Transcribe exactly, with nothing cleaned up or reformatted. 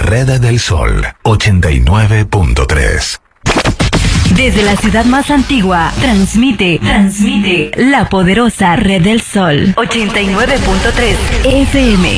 Red del Sol ochenta y nueve punto tres. Desde la ciudad más antigua, transmite, transmite la poderosa Red del Sol ochenta y nueve punto tres F M.